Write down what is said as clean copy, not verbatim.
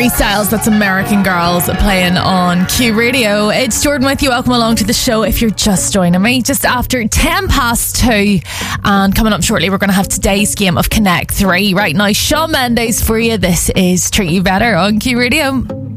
Harry Styles, that's American Girls, playing on Q Radio. It's Jordan with you. Welcome along to the show if you're just joining me. Just after 2:10. And coming up shortly, we're going to have today's game of Connect 3. Right now, Shawn Mendes for you. This is Treat You Better on Q Radio.